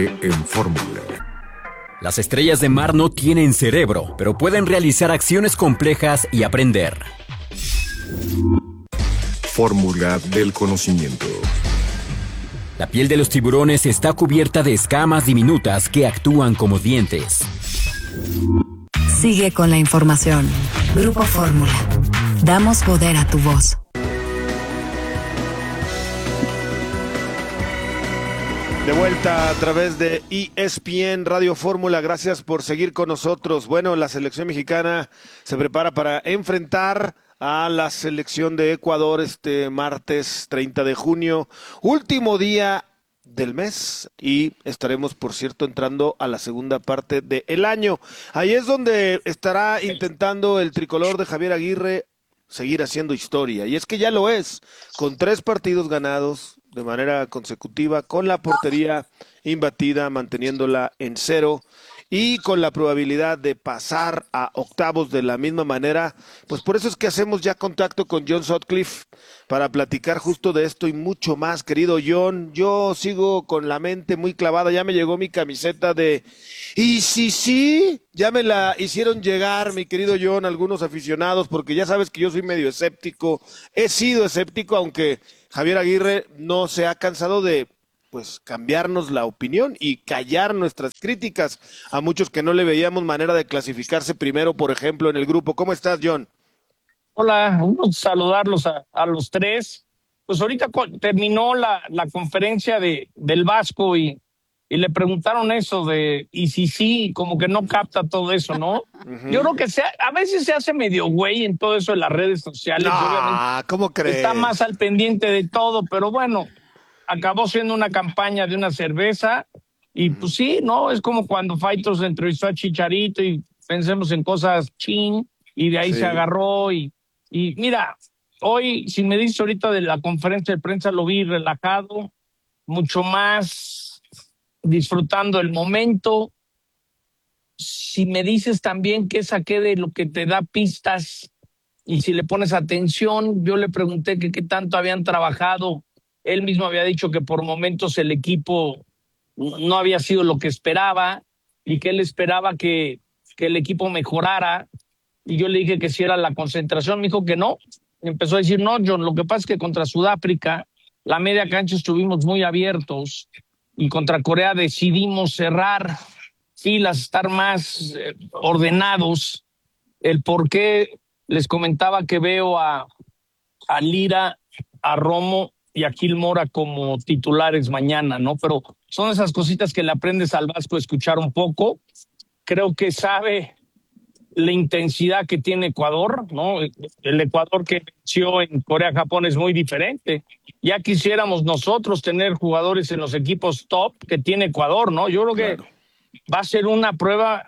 Aguirre en Fórmula. Las estrellas de mar no tienen cerebro, pero pueden realizar acciones complejas y aprender. Fórmula del conocimiento. La piel de los tiburones está cubierta de escamas diminutas que actúan como dientes. Sigue con la información. Grupo Fórmula. Damos poder a tu voz. De vuelta a través de ESPN Radio Fórmula, gracias por seguir con nosotros. Bueno, la selección mexicana se prepara para enfrentar a la selección de Ecuador este martes 30 de junio, último día del mes, y estaremos, por cierto, entrando a la segunda parte del año. Ahí es donde estará intentando el tricolor de Javier Aguirre seguir haciendo historia, y es que ya lo es, con 3 partidos ganados de manera consecutiva, con la portería imbatida, manteniéndola en 0, y con la probabilidad de pasar a octavos de la misma manera. Pues por eso es que hacemos ya contacto con John Sutcliffe para platicar justo de esto y mucho más. Querido John, yo sigo con la mente muy clavada, ya me llegó mi camiseta de "y sí", ya me la hicieron llegar, mi querido John, algunos aficionados, porque ya sabes que yo soy medio escéptico, he sido escéptico, aunque Javier Aguirre no se ha cansado de cambiarnos la opinión y callar nuestras críticas a muchos que no le veíamos manera de clasificarse primero, por ejemplo, en el grupo. ¿Cómo estás, John? Hola, un gusto saludarlos a los tres. Pues ahorita terminó la conferencia del Vasco y le preguntaron eso de y sí, como que no capta todo eso, ¿no? Uh-huh. Yo creo que a veces se hace medio güey en todo eso de las redes sociales. No, ¿cómo crees? Está más al pendiente de todo, pero bueno, acabó siendo una campaña de una cerveza y pues sí, ¿no? Es como cuando Fighters entrevistó a Chicharito y pensemos en cosas chin y de ahí se agarró y mira, hoy, si me dices ahorita de la conferencia de prensa, lo vi relajado, mucho más disfrutando el momento. Si me dices también qué saqué de lo que te da pistas y si le pones atención, yo le pregunté que qué tanto habían trabajado. Él mismo había dicho que por momentos el equipo no había sido lo que esperaba y que él esperaba que el equipo mejorara. Y yo le dije que si era la concentración, me dijo que no. Empezó a decir, no, John, lo que pasa es que contra Sudáfrica, la media cancha estuvimos muy abiertos y contra Corea decidimos cerrar filas, estar más ordenados. El por qué les comentaba que veo a Lira, a Romo y a Gil Mora como titulares mañana, ¿no? Pero son esas cositas que le aprendes al Vasco a escuchar un poco. Creo que sabe la intensidad que tiene Ecuador, ¿no? El Ecuador que venció en Corea-Japón es muy diferente. Ya quisiéramos nosotros tener jugadores en los equipos top que tiene Ecuador, ¿no? Yo creo que va a ser una prueba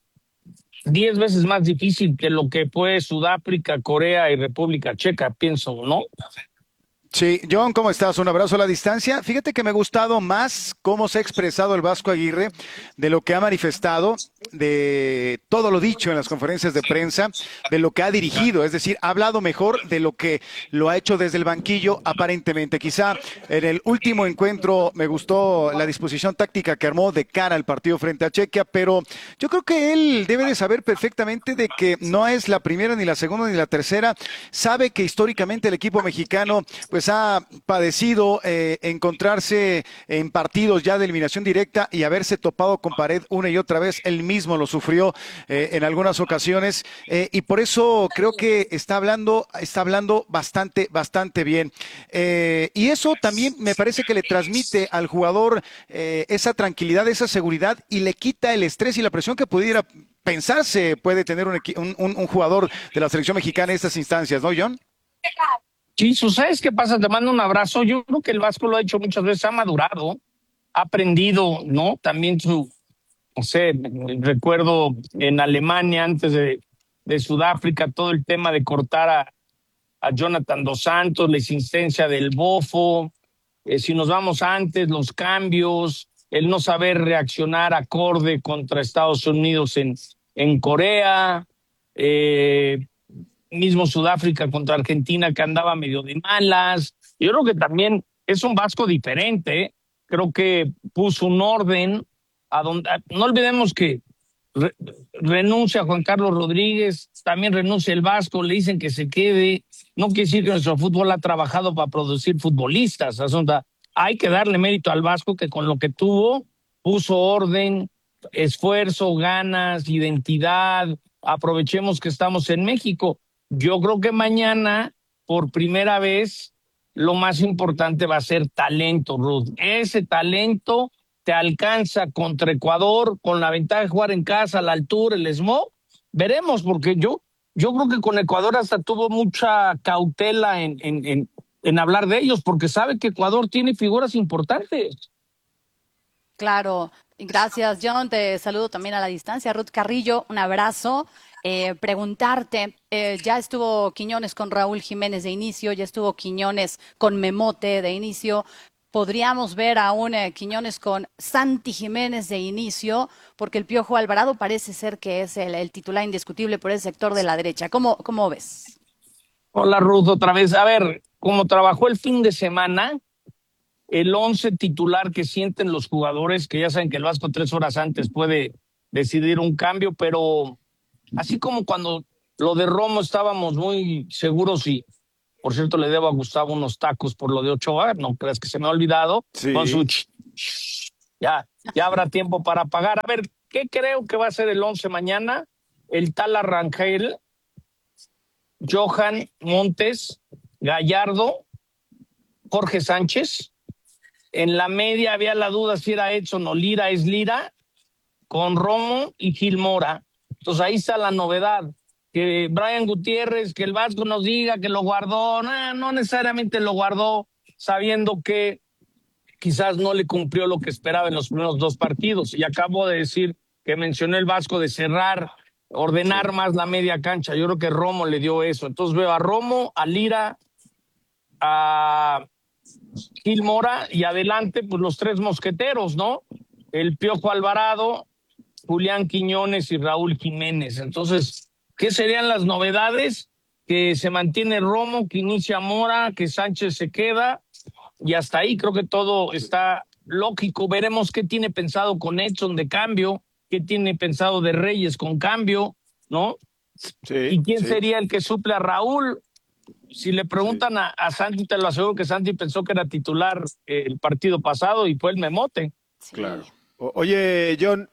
10 veces más difícil que lo que fue Sudáfrica, Corea y República Checa, pienso, ¿no? Sí, John, ¿cómo estás? Un abrazo a la distancia. Fíjate que me ha gustado más cómo se ha expresado el Vasco Aguirre, de lo que ha manifestado, de todo lo dicho en las conferencias de prensa, de lo que ha dirigido, es decir, ha hablado mejor de lo que lo ha hecho desde el banquillo, aparentemente. Quizá en el último encuentro me gustó la disposición táctica que armó de cara al partido frente a Chequia, pero yo creo que él debe de saber perfectamente de que no es la primera, ni la segunda, ni la tercera. Sabe que históricamente el equipo mexicano pues ha padecido encontrarse en partidos ya de eliminación directa y haberse topado con pared una y otra vez. Él mismo lo sufrió en algunas ocasiones y por eso creo que está hablando bastante bien. Y eso también me parece que le transmite al jugador esa tranquilidad, esa seguridad y le quita el estrés y la presión que pudiera pensarse puede tener un jugador de la selección mexicana en estas instancias, ¿no, John? Sí, ¿sabes qué pasa? Te mando un abrazo. Yo creo que el Vasco lo ha hecho muchas veces, ha madurado, ha aprendido, ¿no? También recuerdo en Alemania, antes de Sudáfrica, todo el tema de cortar a Jonathan Dos Santos, la insistencia del Bofo, si nos vamos antes, los cambios, el no saber reaccionar acorde contra Estados Unidos en Corea, mismo Sudáfrica contra Argentina que andaba medio de malas. Yo creo que también es un Vasco diferente. creo que puso un orden a donde, no olvidemos que renuncia Juan Carlos Rodríguez, también renuncia el Vasco, le dicen que se quede. No quiere decir que nuestro fútbol ha trabajado para producir futbolistas. Hay que darle mérito al Vasco, que con lo que tuvo puso orden, esfuerzo, ganas, identidad. Aprovechemos que estamos en México. Yo creo que mañana, por primera vez, lo más importante va a ser talento, Ruth. Ese talento te alcanza contra Ecuador, con la ventaja de jugar en casa, a la altura, el smog. Veremos, porque yo creo que con Ecuador hasta tuvo mucha cautela en hablar de ellos, porque sabe que Ecuador tiene figuras importantes. Claro, gracias, John. Te saludo también a la distancia. Ruth Carrillo, un abrazo. Preguntarte, ya estuvo Quiñones con Raúl Jiménez de inicio, ya estuvo Quiñones con Memote de inicio. ¿Podríamos ver a un Quiñones con Santi Jiménez de inicio? Porque el Piojo Alvarado parece ser que es el titular indiscutible por el sector de la derecha. ¿Cómo ves? Hola, Ruth, otra vez. A ver, como trabajó el fin de semana, el 11 titular que sienten los jugadores, que ya saben que el Vasco 3 horas antes puede decidir un cambio, pero así como cuando lo de Romo estábamos muy seguros y, por cierto, le debo a Gustavo unos tacos por lo de Ochoa, no creas que se me ha olvidado, Sí. con su ya habrá tiempo para pagar. A ver, ¿qué creo que va a ser el 11 mañana? El tal Arrangel, Johan, Montes, Gallardo, Jorge Sánchez. En la media había la duda si era Edson o Lira, es Lira, con Romo y Gil Mora. Entonces ahí está la novedad, que Brian Gutiérrez, que el Vasco nos diga que lo guardó, no necesariamente lo guardó, sabiendo que quizás no le cumplió lo que esperaba en los primeros 2 partidos. Y acabo de decir que mencionó el Vasco de cerrar, ordenar más la media cancha. Yo creo que Romo le dio eso. Entonces veo a Romo, a Lira, a Gil Mora y adelante pues los 3 mosqueteros, ¿no? El Piojo Alvarado, Julián Quiñones y Raúl Jiménez. Entonces, ¿qué serían las novedades? Que se mantiene Romo, que inicia Mora, que Sánchez se queda, y hasta ahí creo que todo está lógico. Veremos qué tiene pensado con Edson de cambio, qué tiene pensado de Reyes con cambio, ¿no? Sí, ¿Y quién sí. sería el que suple a Raúl? Si le preguntan a Santi, te lo aseguro que Santi pensó que era titular el partido pasado y fue el Memote. Sí. Claro. Oye, John,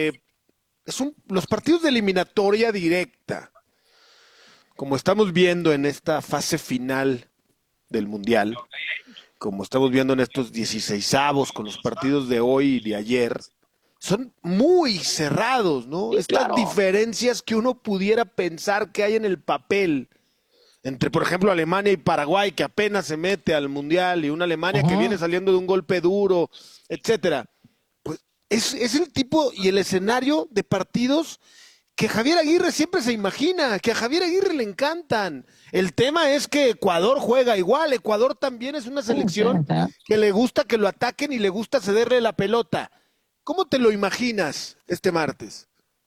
los partidos de eliminatoria directa, como estamos viendo en esta fase final del Mundial, como estamos viendo en estos 16avos con los partidos de hoy y de ayer, son muy cerrados, ¿no? Sí, Estas claro. diferencias que uno pudiera pensar que hay en el papel entre, por ejemplo, Alemania y Paraguay, que apenas se mete al Mundial, y una Alemania que viene saliendo de un golpe duro, etcétera. Pues es el tipo y el escenario de partidos que Javier Aguirre siempre se imagina, que a Javier Aguirre le encantan. El tema es que Ecuador juega igual. Ecuador también es una selección que le gusta que lo ataquen y le gusta cederle la pelota. ¿Cómo te lo imaginas este martes?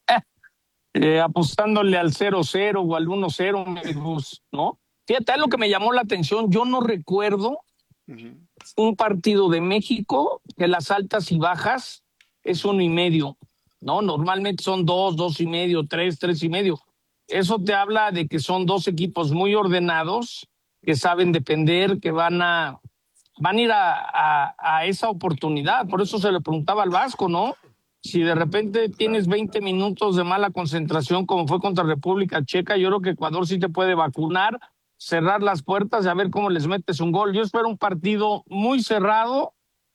Apostándole al 0-0 o al 1-0, ¿no? Fíjate, es lo que me llamó la atención. Yo no recuerdo un partido de México que las altas y bajas es 1.5, ¿no? Normalmente son 2, 2.5, 3, 3.5. Eso te habla de que son 2 equipos muy ordenados, que saben defender, que van a ir a esa oportunidad. Por eso se le preguntaba al Vasco, ¿no? Si de repente tienes 20 minutos de mala concentración, como fue contra República Checa, yo creo que Ecuador sí te puede vacunar, cerrar las puertas y a ver cómo les metes un gol. Yo espero un partido muy cerrado,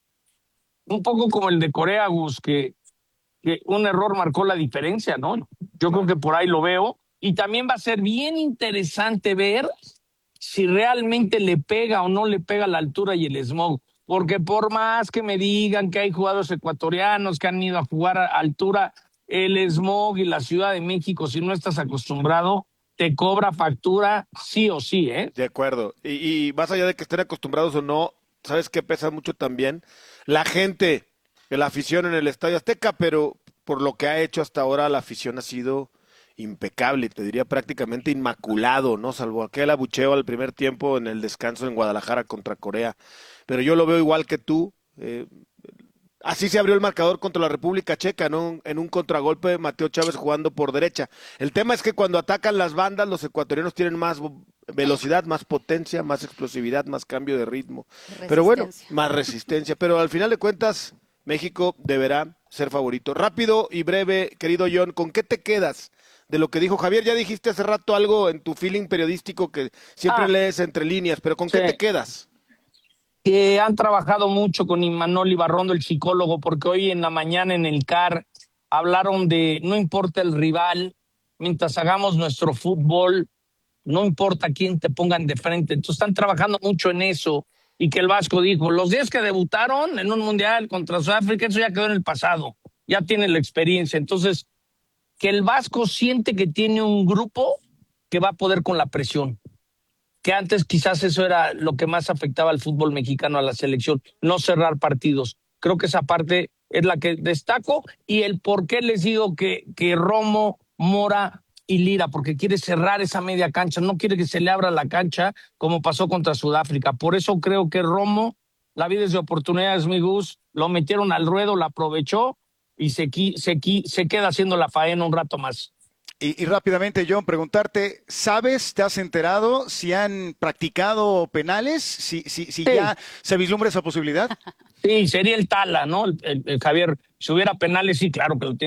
un poco como el de Corea, Gus, que un error marcó la diferencia, ¿no? Yo creo que por ahí lo veo. Y también va a ser bien interesante ver si realmente le pega o no le pega la altura y el smog. Porque por más que me digan que hay jugadores ecuatorianos que han ido a jugar a altura, el smog y la Ciudad de México, si no estás acostumbrado, te cobra factura sí o sí, ¿eh? De acuerdo. Y más allá de que estén acostumbrados o no, ¿sabes qué pesa mucho también? La gente, la afición en el Estadio Azteca, pero por lo que ha hecho hasta ahora, la afición ha sido impecable, te diría prácticamente inmaculado, ¿no? Salvo aquel abucheo al primer tiempo en el descanso en Guadalajara contra Corea. Pero yo lo veo igual que tú. Así se abrió el marcador contra la República Checa, ¿no? En un contragolpe de Mateo Chávez jugando por derecha. El tema es que cuando atacan las bandas, los ecuatorianos tienen más velocidad, más potencia, más explosividad, más cambio de ritmo. Pero bueno, más resistencia. Pero al final de cuentas, México deberá ser favorito. Rápido y breve, querido John, ¿con qué te quedas de lo que dijo Javier? Ya dijiste hace rato algo en tu feeling periodístico que siempre lees entre líneas, pero ¿con qué te quedas? Que han trabajado mucho con Imanol Ibarrondo, el psicólogo, porque hoy en la mañana en el CAR hablaron de no importa el rival, mientras hagamos nuestro fútbol, no importa quién te pongan de frente. Entonces están trabajando mucho en eso. Y que el Vasco dijo, los días que debutaron en un mundial contra Sudáfrica, eso ya quedó en el pasado, ya tienen la experiencia. Entonces, que el Vasco siente que tiene un grupo que va a poder con la presión. Que antes quizás eso era lo que más afectaba al fútbol mexicano, a la selección, no cerrar partidos. Creo que esa parte es la que destaco, y el por qué les digo que Romo, Mora y Lira, porque quiere cerrar esa media cancha, no quiere que se le abra la cancha como pasó contra Sudáfrica. Por eso creo que Romo, la vida es de oportunidades, mi Gus, lo metieron al ruedo, la aprovechó y se queda haciendo la faena un rato más. Y rápidamente, John, preguntarte, ¿sabes, te has enterado si han practicado penales? Si ya se vislumbra esa posibilidad. Sí, sería el Tala, ¿no? El Javier, si hubiera penales, sí, claro que lo tiene.